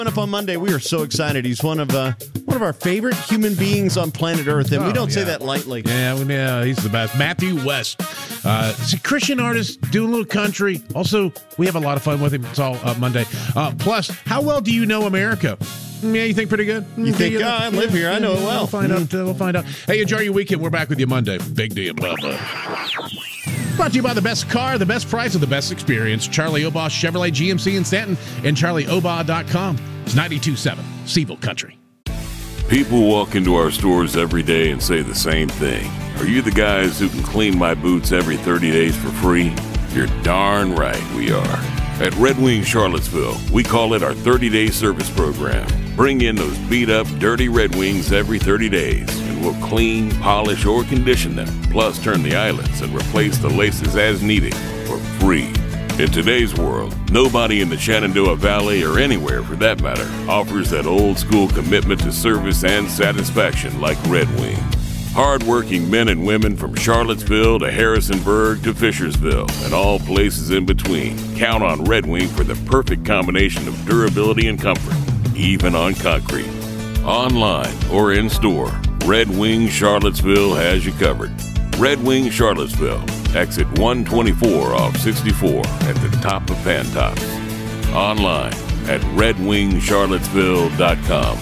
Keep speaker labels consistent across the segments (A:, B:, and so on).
A: Up on Monday, we are so excited. He's one of our favorite human beings on planet Earth, and we don't say that lightly.
B: Yeah, he's the best. Matthew West. He's a Christian artist, doing a little country. Also, we have a lot of fun with him. It's all Monday. Plus, how well do you know America? Yeah, you think pretty good?
A: You think, I live here. I know it well.
B: We'll find out. Hey, enjoy your weekend. We're back with you Monday. Big D and Bubba. Brought to you by the best car, the best price, and the best experience. Charlie Obaugh Chevrolet GMC in Stanton and CharlieObaugh.com. It's 92.7 Seville Country.
C: People walk into our stores every day and say the same thing. Are you the guys who can clean my boots every 30 days for free? You're darn right we are. At Red Wing Charlottesville, we call it our 30-day service program. Bring in those beat-up, dirty Red Wings every 30 days, and we'll clean, polish, or condition them, plus turn the eyelets and replace the laces as needed for free. In today's world, nobody in the Shenandoah Valley, or anywhere for that matter, offers that old-school commitment to service and satisfaction like Red Wing. Hard-working men and women from Charlottesville to Harrisonburg to Fishersville and all places in between count on Red Wing for the perfect combination of durability and comfort, even on concrete. Online or in store, Red Wing Charlottesville has you covered. Red Wing Charlottesville, exit 124 off 64 at the top of Pantops. Online at redwingcharlottesville.com.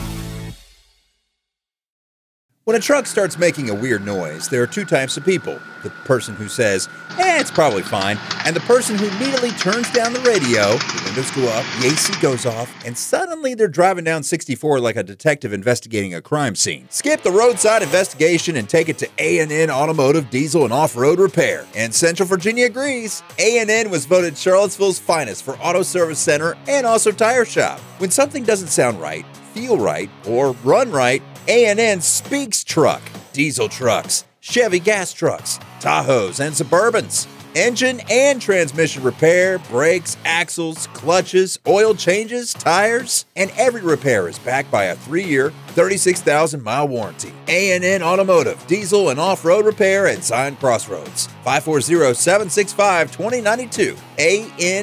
D: When a truck starts making a weird noise, there are two types of people. The person who says, it's probably fine, and the person who immediately turns down the radio, the windows go up, the AC goes off, and suddenly they're driving down 64 like a detective investigating a crime scene. Skip the roadside investigation and take it to A&N Automotive Diesel and Off-Road Repair. And Central Virginia agrees. A&N was voted Charlottesville's finest for auto service center and also tire shop. When something doesn't sound right, feel right, or run right, A&N speaks truck, diesel trucks, Chevy gas trucks, Tahoes, and Suburbans. Engine and transmission repair, brakes, axles, clutches, oil changes, tires, and every repair is backed by a 3-year, 36,000-mile warranty. A&N Automotive, Diesel and Off-Road Repair at Zion Crossroads. 540-765-2092. A&N